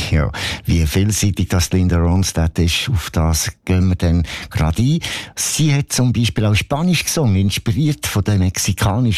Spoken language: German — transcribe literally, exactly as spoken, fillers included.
Ja, wie vielseitig das Linda Ronstadt ist, auf das gehen wir dann gerade ein. Sie hat zum Beispiel auch Spanisch gesungen, inspiriert von der mexikanischen